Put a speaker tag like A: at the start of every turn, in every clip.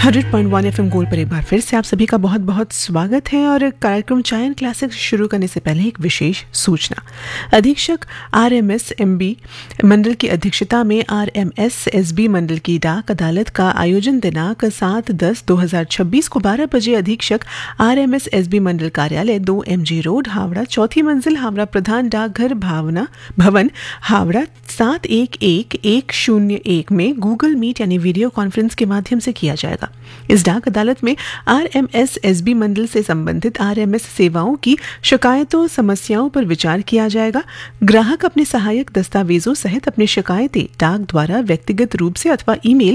A: 100.1 FM gold पर एक बार फिर से आप सभी का बहुत बहुत स्वागत है। और कार्यक्रम चायन क्लासिक्स शुरू करने से पहले एक विशेष सूचना। अधीक्षक RMS-MB मंडल की अध्यक्षता में RMS-SB मंडल की डाक अदालत का आयोजन दिनांक 7/10/2026 को 12 बजे अधीक्षक RMS-SB मंडल कार्यालय 2 MG रोड हावड़ा, चौथी मंजिल हावड़ा, प्रधान डाकघर भवन हावड़ा 711-101 में गूगल मीट यानी वीडियो कॉन्फ्रेंस के माध्यम से किया जाएगा। इस डाक अदालत में RMS-SB मंडल से संबंधित RMS सेवाओं की शिकायतों समस्याओं पर विचार किया जाएगा। ग्राहक अपने सहायक दस्तावेजों सहित अपनी शिकायतें डाक द्वारा व्यक्तिगत रूप से अथवा ईमेल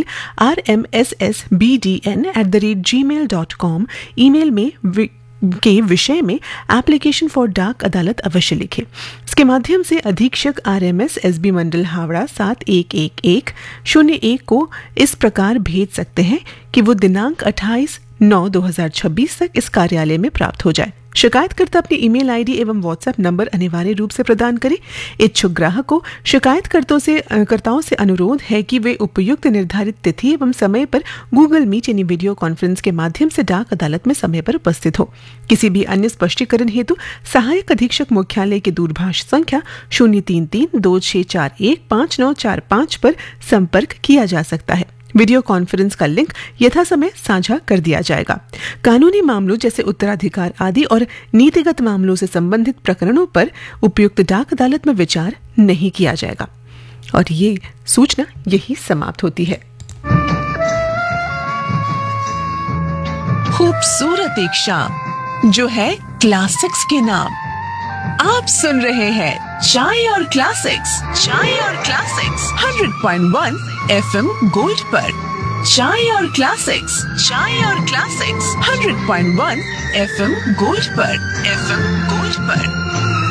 A: rmssbdn@gmail.com ईमेल में के विषय में एप्लीकेशन फॉर डाक अदालत अवश्य लिखें। इसके माध्यम से अधीक्षक RMS-SB मंडल हावड़ा 711-101 को इस प्रकार भेज सकते हैं कि वो दिनांक 28/9/2026 तक इस कार्यालय में प्राप्त हो जाए। शिकायतकर्ता अपनी ईमेल आईडी एवं व्हाट्सएप नंबर अनिवार्य रूप से प्रदान करें। इच्छुक ग्राहक को शिकायतकर्ताओं से अनुरोध है कि वे उपयुक्त निर्धारित तिथि एवं समय पर गूगल मीट यानी वीडियो कॉन्फ्रेंस के माध्यम से डाक अदालत में समय पर उपस्थित हो। किसी भी अन्य स्पष्टीकरण हेतु सहायक अधीक्षक मुख्यालय की दूरभाष संख्या 033-2641-5945 पर संपर्क किया जा सकता है। वीडियो कॉन्फ्रेंस का लिंक यथासमय साझा कर दिया जाएगा। कानूनी मामलों जैसे उत्तराधिकार आदि और नीतिगत मामलों से संबंधित प्रकरणों पर उपयुक्त डाक अदालत में विचार नहीं किया जाएगा। और ये सूचना यही समाप्त होती है।
B: खूबसूरत एक शाम जो है क्लासिक्स के नाम। आप सुन रहे हैं चाय और क्लासिक्स 100.1 FM गोल्ड पर। चाय और क्लासिक्स 100.1 FM गोल्ड पर।